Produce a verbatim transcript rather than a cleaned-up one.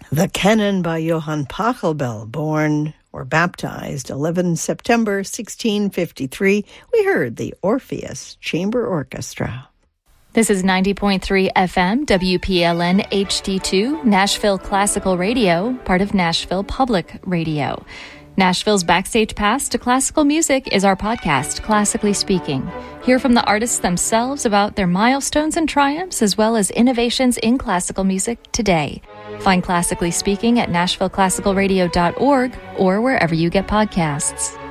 The Canon by Johann Pachelbel, born or baptized eleventh September sixteen fifty-three. We heard the Orpheus Chamber Orchestra. This is ninety point three F M, W P L N H D two, Nashville Classical Radio, part of Nashville Public Radio. Nashville's Backstage Pass to Classical Music is our podcast, Classically Speaking. Hear from the artists themselves about their milestones and triumphs, as well as innovations in classical music today. Find Classically Speaking at nashville classical radio dot org or wherever you get podcasts.